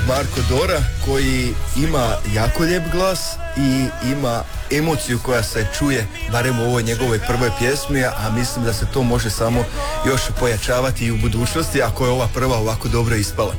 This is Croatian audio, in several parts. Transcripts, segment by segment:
Marko Dora, koji ima jako lijep glas i ima emociju koja se čuje barem u ovoj njegovoj prvoj pjesmi, a mislim da se to može samo još pojačavati i u budućnosti ako je ova prva ovako dobro ispala.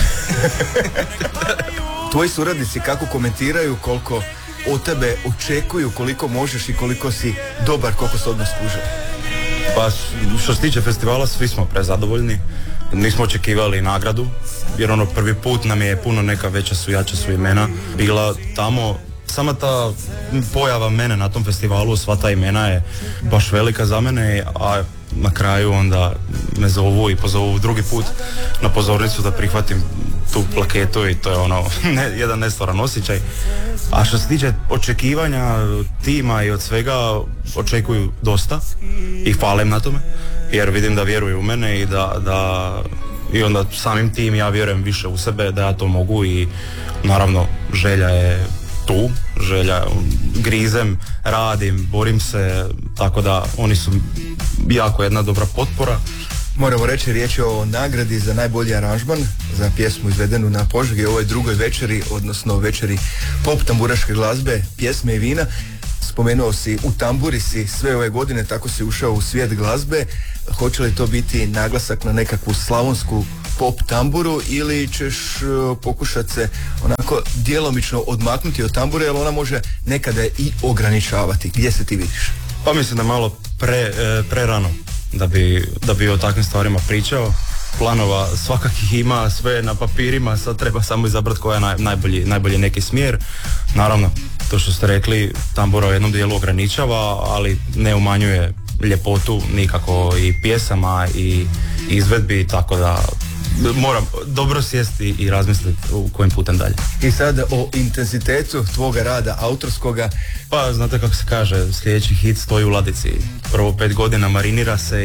Tvoji suradnici kako komentiraju, koliko od tebe očekuju, koliko možeš i koliko si dobar, koliko se odmah skuže? Pa što se tiče festivala, svi smo prezadovoljni. Nismo očekivali nagradu, jer prvi put nam je puno neka jača su imena bila tamo. Sama ta pojava mene na tom festivalu, sva ta imena je baš velika za mene, a na kraju onda me zovu i pozovu drugi put na pozornicu da prihvatim tu plaketu i to je jedan nestvaran osjećaj. A što se tiče očekivanja tima i od svega, očekuju dosta i hvalim na tome, jer vidim da vjeruju u mene i da i onda samim tim ja vjerujem više u sebe da ja to mogu i naravno želja je tu, grizem, radim, borim se, tako da oni su jako jedna dobra potpora. Moramo reći, riječ je o nagradi za najbolji aranžman za pjesmu izvedenu na Požegi, ovoj drugoj večeri, odnosno večeri pop tamburaške glazbe, pjesme i vina. Spomenuo si, u tamburi si sve ove godine, tako si ušao u svijet glazbe. Hoće li to biti naglasak na nekakvu slavonsku pop tamburu ili ćeš pokušati se onako djelomično odmaknuti od tambure, jer ona može nekada i ograničavati? Gdje se ti vidiš? Pa mislim da malo pre rano da bi o takvim stvarima pričao. Planova svakakih ima, sve na papirima, sad treba samo izabrati koja je najbolji neki smjer. Naravno, to što ste rekli, tambura u jednom dijelu ograničava, ali ne umanjuje ljepotu nikako i pjesama i izvedbi, tako da moram dobro sjesti i razmisliti u kojim putem dalje. I sad o intenzitetu tvoga rada autorskoga. Pa znate kako se kaže, sljedeći hit stoji u ladici. Prvo 5 godina marinira se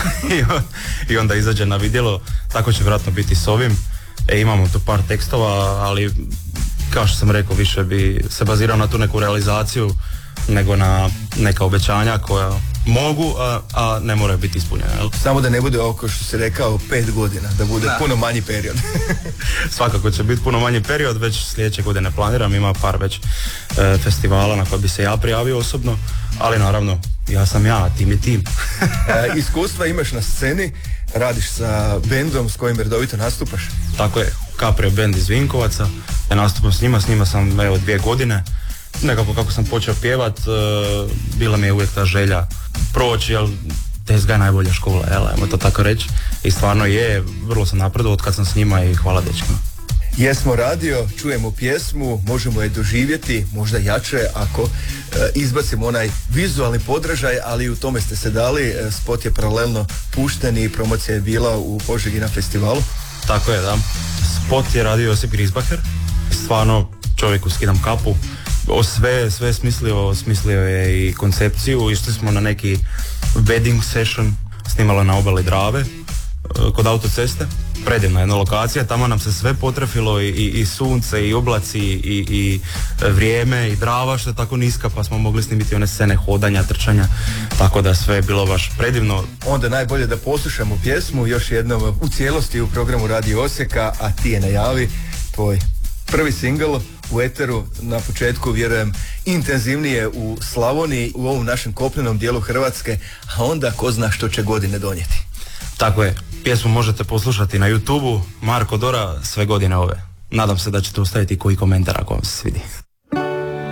i onda izađe na vidjelo. Tako će vjerojatno biti s ovim. Imamo tu par tekstova, ali kao što sam rekao, više bi se bazirao na tu neku realizaciju nego na neka obećanja koja mogu, a ne moraju biti ispunjene. Samo da ne bude oko što si rekao 5 godina, da bude puno manji period. Svakako će biti puno manji period, već sljedeće godine planiram, ima par već festivala na koje bi se ja prijavio osobno, ali naravno ja sam ja, tim je tim. Iskustva imaš na sceni, radiš sa bendom s kojim redovito nastupaš? Tako je, Caprio band iz Vinkovaca, ja nastupam s njima sam 2 godine. Nekako kako sam počeo pjevat, bila mi je uvijek ta želja proći, jer tezga je najbolja škola, ajmo to tako reći. I stvarno je, vrlo sam napredovao od kad sam s njima i hvala dečkima. Jesmo radio, čujemo pjesmu, možemo je doživjeti, možda jače ako izbacimo onaj vizualni podražaj, ali u tome ste se dali, spot je paralelno pušten i promocija je bila u Požegi na festivalu. Tako je, da. Spot je radio Josip Grisbacher, stvarno čovjeku skidam kapu. Sve smislio je i koncepciju. Išli smo na neki wedding session, snimalo na obali Drave kod autoceste, predivna jedna lokacija, tamo nam se sve potrefilo i sunce i oblaci i vrijeme i Drava što je tako niska, pa smo mogli snimiti one scene hodanja, trčanja, tako da sve je bilo baš predivno. Onda najbolje da poslušamo pjesmu još jednom u cijelosti u programu Radio Osijeka, a ti je najavi tvoj prvi singl u eteru, na početku vjerujem intenzivnije u Slavoniji, u ovom našem kopnenom dijelu Hrvatske, a onda ko zna što će godine donijeti. Tako je, pjesmu možete poslušati na YouTubeu, Marko Dora, sve godine ove. Nadam se da ćete ostaviti koji komentar ako vam se svidi.